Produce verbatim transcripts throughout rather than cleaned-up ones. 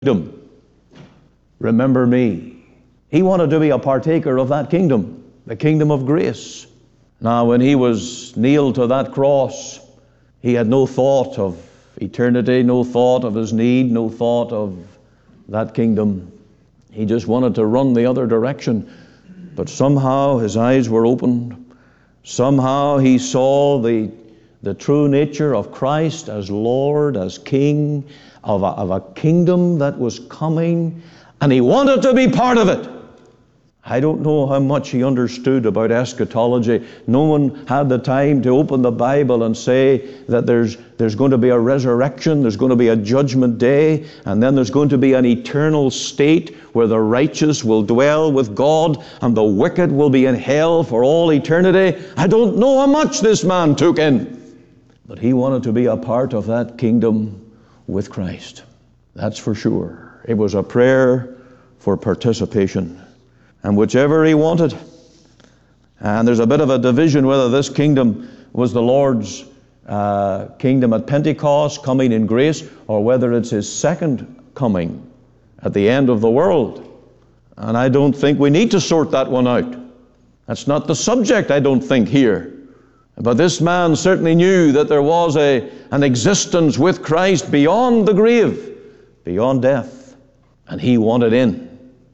kingdom, remember me. He wanted to be a partaker of that kingdom, the kingdom of grace. Now, when he was nailed to that cross, he had no thought of eternity, no thought of his need, no thought of that kingdom. He just wanted to run the other direction. But somehow his eyes were opened. Somehow he saw the, the true nature of Christ as Lord, as King, of a, of a kingdom that was coming, and he wanted to be part of it. I don't know how much he understood about eschatology. No one had the time to open the Bible and say that there's, there's going to be a resurrection, there's going to be a judgment day, and then there's going to be an eternal state where the righteous will dwell with God and the wicked will be in hell for all eternity. I don't know how much this man took in, but he wanted to be a part of that kingdom with Christ. That's for sure. It was a prayer for participation. And whichever he wanted. And there's a bit of a division whether this kingdom was the Lord's uh, kingdom at Pentecost, coming in grace, or whether it's his second coming at the end of the world. And I don't think we need to sort that one out. That's not the subject, I don't think, here. But this man certainly knew that there was a, an existence with Christ beyond the grave, beyond death. And he wanted in.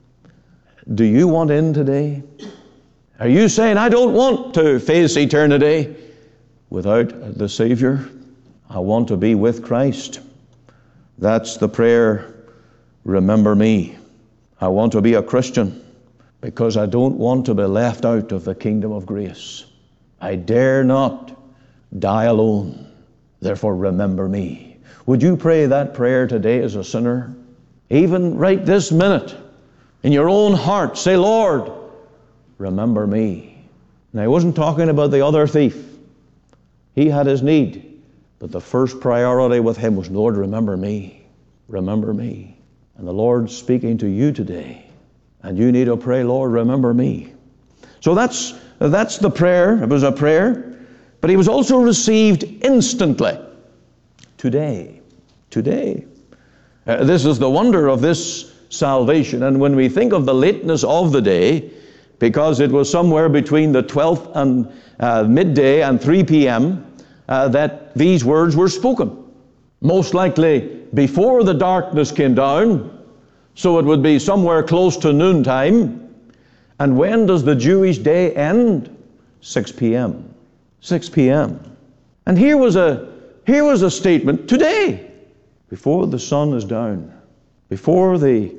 Do you want in today? Are you saying, I don't want to face eternity without the Savior? I want to be with Christ. That's the prayer, remember me. I want to be a Christian because I don't want to be left out of the kingdom of grace. I dare not die alone. Therefore, remember me. Would you pray that prayer today as a sinner? Even right this minute. In your own heart, say, Lord, remember me. Now, he wasn't talking about the other thief. He had his need. But the first priority with him was, Lord, remember me. Remember me. And the Lord's speaking to you today. And you need to pray, Lord, remember me. So that's, that's the prayer. It was a prayer. But he was also received instantly. Today. Today. Uh, this is the wonder of this salvation. And when we think of the lateness of the day, because it was somewhere between the twelfth and uh, midday and three p.m. Uh, that these words were spoken. Most likely before the darkness came down, so it would be somewhere close to noontime. And when does the Jewish day end? six p.m. six p.m. And here was a here was a statement today, before the sun is down. Before the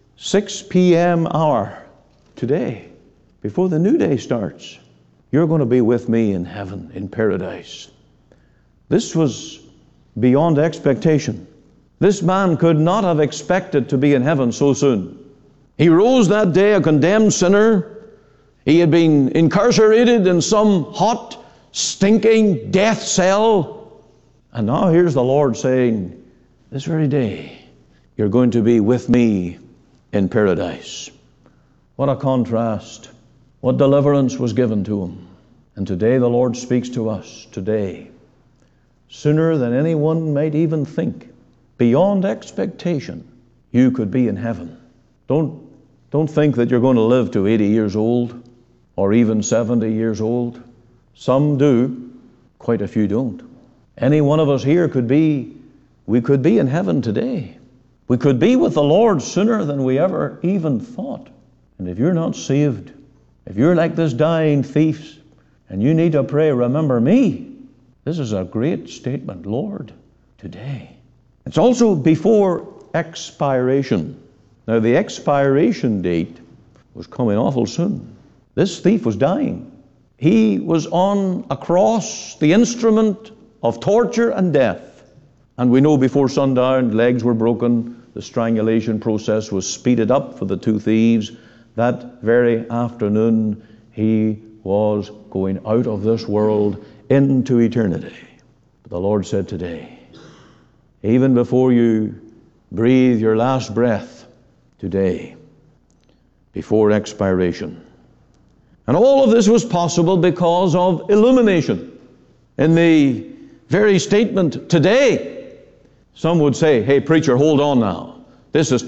six p.m. hour today, before the new day starts, you're going to be with me in heaven, in paradise. This was beyond expectation. This man could not have expected to be in heaven so soon. He rose that day a condemned sinner. He had been incarcerated in some hot, stinking death cell. And now here's the Lord saying, this very day, you're going to be with me in paradise. What a contrast. What deliverance was given to him. And today the Lord speaks to us, today, sooner than anyone might even think, beyond expectation, you could be in heaven. Don't, don't think that you're going to live to eighty years old or even seventy years old. Some do, quite a few don't. Any one of us here could be, we could be in heaven today. We could be with the Lord sooner than we ever even thought. And if you're not saved, if you're like this dying thief, and you need to pray, remember me, this is a great statement, Lord, today. It's also before expiration. Now, the expiration date was coming awful soon. This thief was dying. He was on a cross, the instrument of torture and death. And we know before sundown, legs were broken. The strangulation process was speeded up for the two thieves. That very afternoon, he was going out of this world into eternity. But the Lord said today, even before you breathe your last breath, today, before expiration. And all of this was possible because of illumination. In the very statement today, some would say, hey, preacher, hold on now. This is